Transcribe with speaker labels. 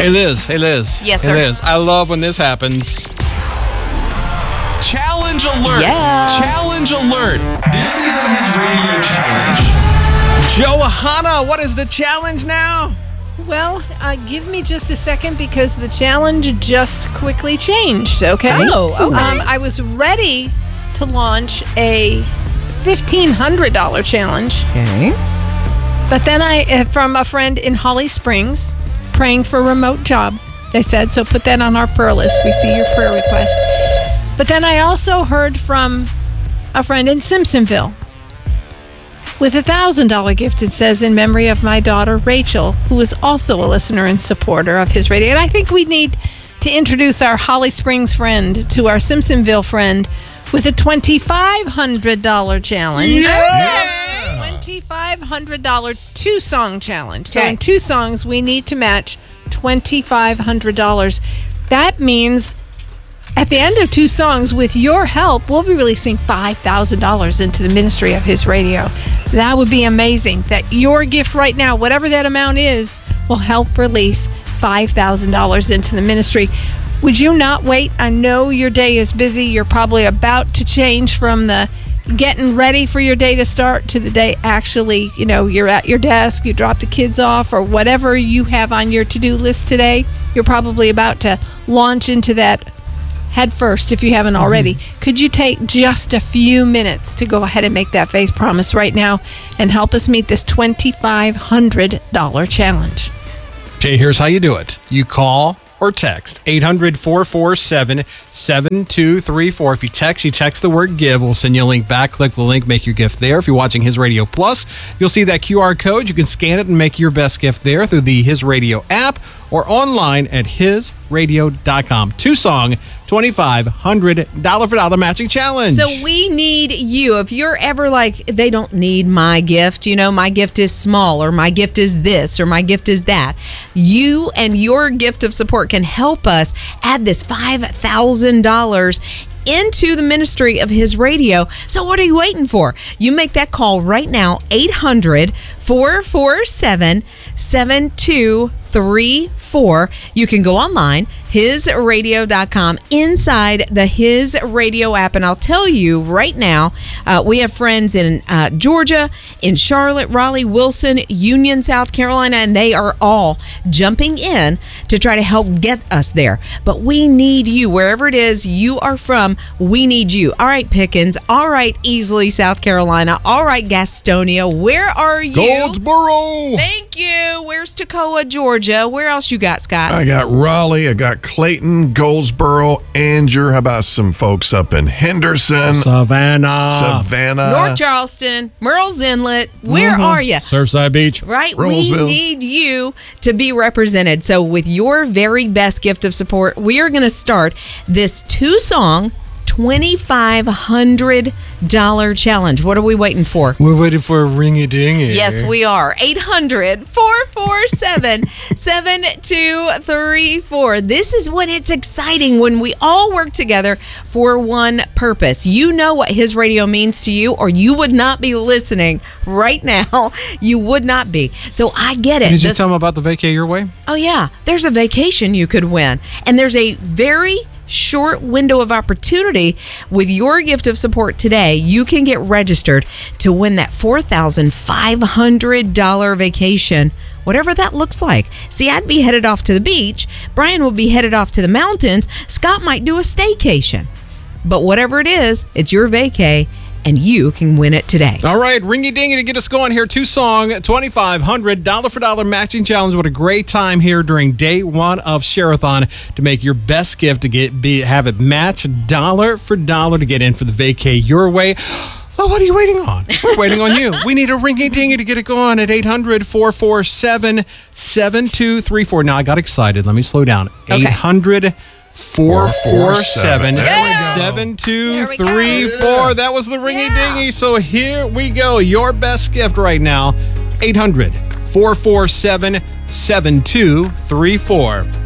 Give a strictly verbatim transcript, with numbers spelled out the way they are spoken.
Speaker 1: Hey, Liz. Hey, Liz.
Speaker 2: Yes,
Speaker 1: hey,
Speaker 2: sir.
Speaker 1: Liz. I love when this happens.
Speaker 3: Challenge alert.
Speaker 2: Yeah.
Speaker 3: Challenge alert. This is his radio challenge.
Speaker 1: Johanna, what is the challenge now?
Speaker 4: Well, uh, give me just a second because the challenge just quickly changed, okay?
Speaker 2: Oh, okay.
Speaker 4: Um, I was ready to launch a fifteen hundred dollars challenge.
Speaker 2: Okay.
Speaker 4: But then I, uh, from a friend in Holly Springs, praying for a remote job, they said, so put that on our prayer list. We see your prayer request. But then I also heard from a friend in Simpsonville with a one thousand dollars gift. It says, in memory of my daughter, Rachel, who is also a listener and supporter of his radio. And I think we need to introduce our Holly Springs friend to our Simpsonville friend with a twenty-five hundred dollars challenge.
Speaker 1: Yeah!
Speaker 4: twenty-five hundred dollars two-song challenge. So
Speaker 2: Okay.
Speaker 4: in two songs, we need to match twenty-five hundred dollars. That means at the end of two songs, with your help, we'll be releasing five thousand dollars into the ministry of his radio. That would be amazing. That your gift right now, whatever that amount is, will help release five thousand dollars into the ministry. Would you not wait? I know your day is busy. You're probably about to change from the getting ready for your day to start to the day actually, you know, you're at your desk, you drop the kids off, or whatever you have on your to-do list today. You're probably about to launch into that head first if you haven't already. Mm-hmm. Could you take just a few minutes to go ahead and make that faith promise right now and help us meet this twenty-five hundred dollars challenge?
Speaker 1: Okay, here's how you do it. You call or text eight hundred, four four seven, seven two three four. If you text, you text the word give. We'll send you a link back. Click the link, make your gift there. If you're watching His Radio Plus, you'll see that Q R code. You can scan it and make your best gift there through the His Radio app or online at his radio dot com. Two-song, twenty-five hundred dollars for dollar matching challenge.
Speaker 2: So we need you. If you're ever like, they don't need my gift, you know, my gift is small, or my gift is this, or my gift is that. You and your gift of support can help us add this five thousand dollars into the ministry of His Radio. So what are you waiting for? You make that call right now, eight hundred, four four seven, seven two three four. You can go online, his radio dot com, inside the His Radio app. And I'll tell you right now, uh, we have friends in uh, Georgia, in Charlotte, Raleigh, Wilson, Union, South Carolina, and they are all jumping in to try to help get us there. But we need you. Wherever it is you are from, we need you. All right, Pickens. All right, Easley, South Carolina. All right, Gastonia. Where are you?
Speaker 1: Goldsboro.
Speaker 2: Thank you. Where's Toccoa, Georgia? Where else you got, Scott?
Speaker 5: I got Raleigh, I got Clayton, Goldsboro, Anger. How about some folks up in Henderson,
Speaker 1: Savannah,
Speaker 5: Savannah,
Speaker 2: North Charleston, Merle's Inlet. Where
Speaker 1: Mhm.
Speaker 2: are you?
Speaker 1: Surfside Beach.
Speaker 2: Right?
Speaker 5: Roseville.
Speaker 2: We need you to be represented. So with your very best gift of support, we are going to start this two-song, twenty-five hundred dollars challenge. What are we waiting for?
Speaker 1: We're waiting for a ringy-dingy.
Speaker 2: Yes, we are. eight hundred, four four seven, seven two three four. This is when it's exciting, when we all work together for one purpose. You know what His Radio means to you, or you would not be listening right now. You would not be. So I get it.
Speaker 1: Did you
Speaker 2: This-
Speaker 1: tell them about the Vacay Your Way?
Speaker 2: Oh, yeah. There's a vacation you could win. And there's a very short window of opportunity. With your gift of support today, you can get registered to win that four thousand five hundred dollars vacation, whatever that looks like. See, I'd be headed off to the beach. Brian will be headed off to the mountains. Scott might do a staycation. But whatever it is, it's your vacay, and you can win it today.
Speaker 1: All right, ringy-dingy to get us going here. Two-song, twenty-five hundred dollars dollar for dollar matching challenge. What a great time here during day one of Share-a-thon to make your best gift, to get be have it match dollar for dollar to get in for the Vacay Your Way. Oh, what are you waiting on? We're waiting on you. We need a ringy-dingy to get it going at eight hundred, four four seven, seven two three four. Now, I got excited. Let me slow down.
Speaker 2: Okay.
Speaker 1: eight hundred, four four seven,
Speaker 5: There we go.
Speaker 1: seven two
Speaker 2: There we
Speaker 1: three
Speaker 2: go.
Speaker 1: four. That was the ringy-dingy. So here we go. Your best gift right now, eight hundred, four four seven, seven two three four.